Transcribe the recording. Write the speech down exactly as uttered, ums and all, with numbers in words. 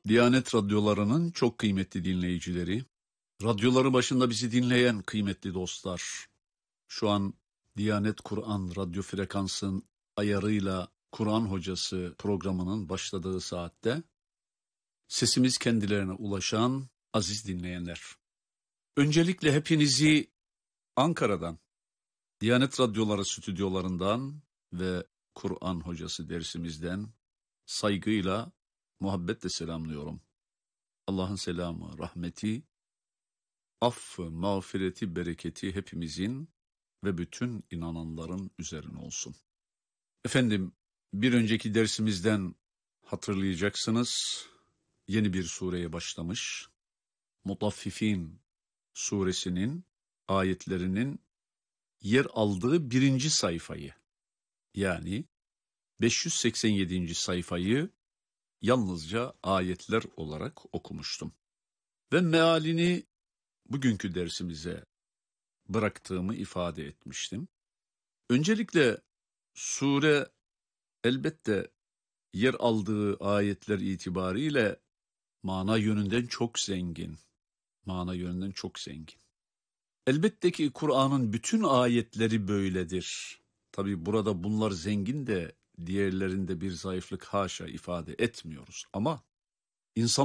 Diyanet radyolarının çok kıymetli dinleyicileri, radyoları başında bizi dinleyen kıymetli dostlar, şu an Diyanet Kur'an radyo frekansın ayarıyla Kur'an Hocası programının başladığı saatte sesimiz kendilerine ulaşan aziz dinleyenler. Öncelikle hepinizi Ankara'dan, Diyanet Radyoları stüdyolarından ve Kur'an Hocası dersimizden saygıyla, muhabbetle selamlıyorum. Allah'ın selamı, rahmeti, affı, mağfireti, bereketi hepimizin ve bütün inananların üzerine olsun. Efendim, bir önceki dersimizden hatırlayacaksınız, yeni bir sureye başlamış. Mutaffifin suresinin ayetlerinin yer aldığı birinci sayfayı, yani beş yüz seksen yedinci sayfayı yalnızca ayetler olarak okumuştum. Ve mealini bugünkü dersimize bıraktığımı ifade etmiştim. Öncelikle sure elbette yer aldığı ayetler itibariyle mana yönünden çok zengin. Mana yönünden çok zengin. Elbette ki Kur'an'ın bütün ayetleri böyledir. Tabi burada bunlar zengin de diğerlerinde bir zayıflık haşa ifade etmiyoruz. Ama insan